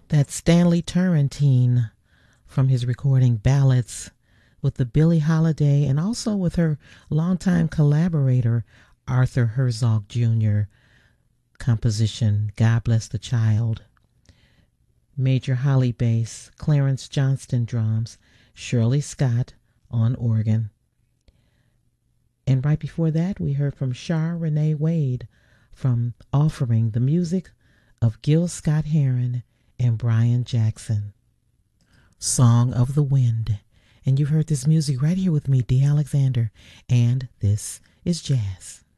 That's Stanley Turrentine from his recording Ballads with the Billie Holiday and also with her longtime collaborator Arthur Herzog Jr. composition God Bless the Child. Major Holly bass, Clarence Johnston drums, Shirley Scott on organ. And right before that, we heard from Char Renee Wade from Offering, the music of Gil Scott-Heron and Brian Jackson. Song of the Wind. And you heard this music right here with me, Dee Alexander, and this is Jazz.